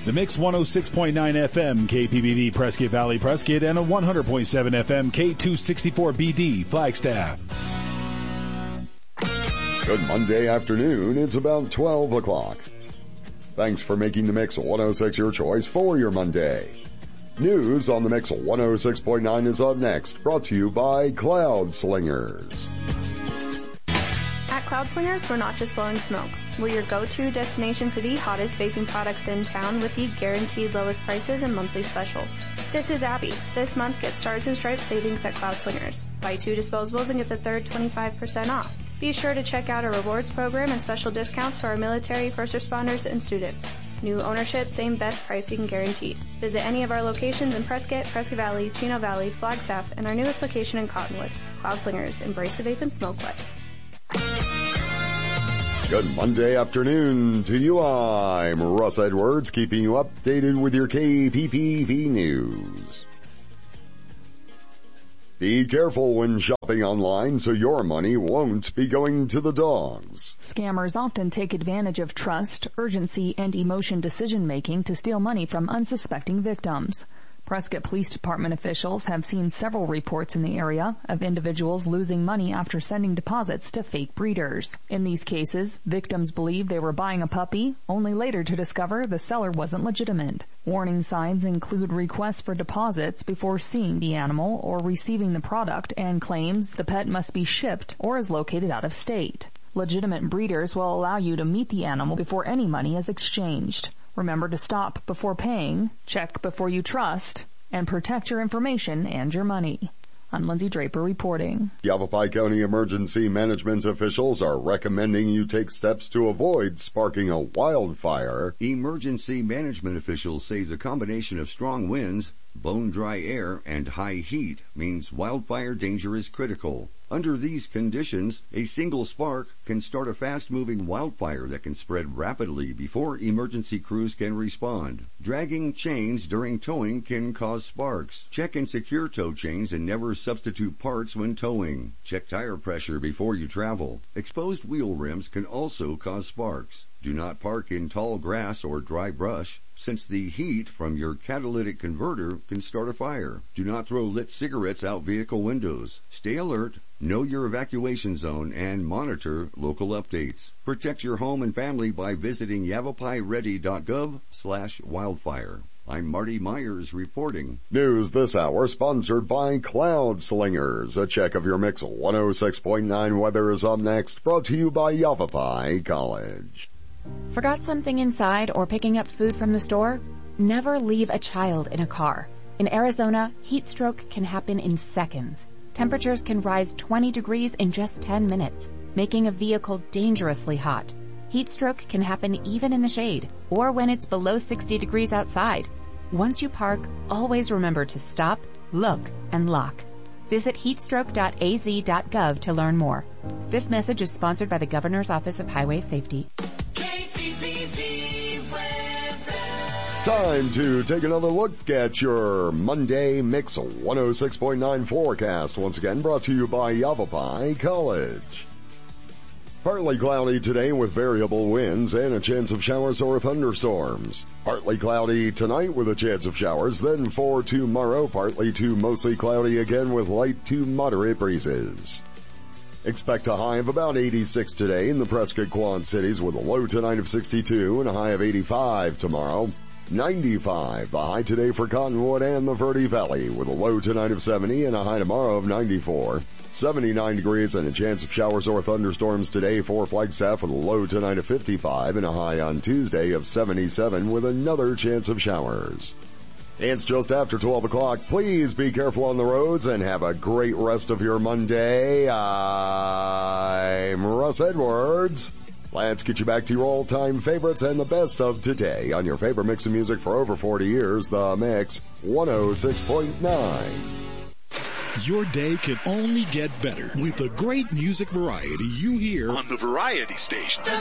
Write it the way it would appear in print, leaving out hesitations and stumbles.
The Mix 106.9 FM KPBD Prescott Valley Prescott and a 100.7 FM K264BD Flagstaff. Good Monday afternoon. It's about 12 o'clock. Thanks for making the Mix 106 your choice for your Monday. News on the Mix 106.9 is up next, brought to you by Cloud Slingers. At Cloud Slingers, we're not just blowing smoke. We're your go-to destination for the hottest vaping products in town with the guaranteed lowest prices and monthly specials. This is Abby. This month, get Stars and Stripes savings at Cloud Slingers. Buy 2 disposables and get the third 25% off. Be sure to check out our rewards program and special discounts for our military, first responders, and students. New ownership, same best pricing guaranteed. Visit any of our locations in Prescott, Prescott Valley, Chino Valley, Flagstaff, and our newest location in Cottonwood. Cloud Slingers, embrace the vape and smoke life. Good Monday afternoon to you. I'm Russ Edwards, keeping you updated with your KPPV news. Be careful when shopping online so your money won't be going to the dogs. Scammers often take advantage of trust, urgency, and emotion decision-making to steal money from unsuspecting victims. Prescott Police Department officials have seen several reports in the area of individuals losing money after sending deposits to fake breeders. In these cases, victims believed they were buying a puppy, only later to discover the seller wasn't legitimate. Warning signs include requests for deposits before seeing the animal or receiving the product and claims the pet must be shipped or is located out of state. Legitimate breeders will allow you to meet the animal before any money is exchanged. Remember to stop before paying, check before you trust, and protect your information and your money. I'm Lindsay Draper reporting. Yavapai County emergency management officials are recommending you take steps to avoid sparking a wildfire. Emergency management officials say the combination of strong winds, bone-dry air, and high heat means wildfire danger is critical. Under these conditions, a single spark can start a fast-moving wildfire that can spread rapidly before emergency crews can respond. Dragging chains during towing can cause sparks. Check and secure tow chains and never substitute parts when towing. Check tire pressure before you travel. Exposed wheel rims can also cause sparks. Do not park in tall grass or dry brush, since the heat from your catalytic converter can start a fire. Do not throw lit cigarettes out vehicle windows. Stay alert, know your evacuation zone, and monitor local updates. Protect your home and family by visiting yavapaiready.gov/wildfire. I'm Marty Myers reporting. News this hour sponsored by Cloud Slingers. A check of your Mix 106.9 weather is up next, brought to you by Yavapai College. Forgot something inside or picking up food from the store? Never leave a child in a car. In Arizona, heat stroke can happen in seconds. Temperatures can rise 20 degrees in just 10 minutes, making a vehicle dangerously hot. Heat stroke can happen even in the shade or when it's below 60 degrees outside. Once you park, always remember to stop, look, and lock. Visit heatstroke.az.gov to learn more. This message is sponsored by the Governor's Office of Highway Safety. Time to take another look at your Monday Mix 106.9 forecast. Once again, brought to you by Yavapai College. Partly cloudy today with variable winds and a chance of showers or thunderstorms. Partly cloudy tonight with a chance of showers, then for tomorrow, partly to mostly cloudy again with light to moderate breezes. Expect a high of about 86 today in the Prescott Quad Cities with a low tonight of 62 and a high of 85 tomorrow. 95, the high today for Cottonwood and the Verde Valley with a low tonight of 70 and a high tomorrow of 94. 79 degrees and a chance of showers or thunderstorms today for Flagstaff with a low tonight of 55 and a high on Tuesday of 77 with another chance of showers. It's just after 12 o'clock. Please be careful on the roads and have a great rest of your Monday. I'm Russ Edwards. Let's get you back to your all-time favorites and the best of today on your favorite mix of music for over 40 years, The Mix 106.9. Your day can only get better with the great music variety you hear on the Variety Station.